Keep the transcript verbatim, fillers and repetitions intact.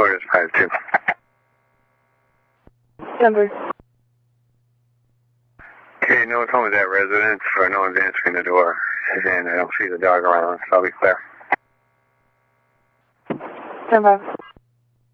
Florida is five two. Number. Okay, no one's home at that residence, or no one's answering the door, and I don't see the dog around, so I'll be clear. Number.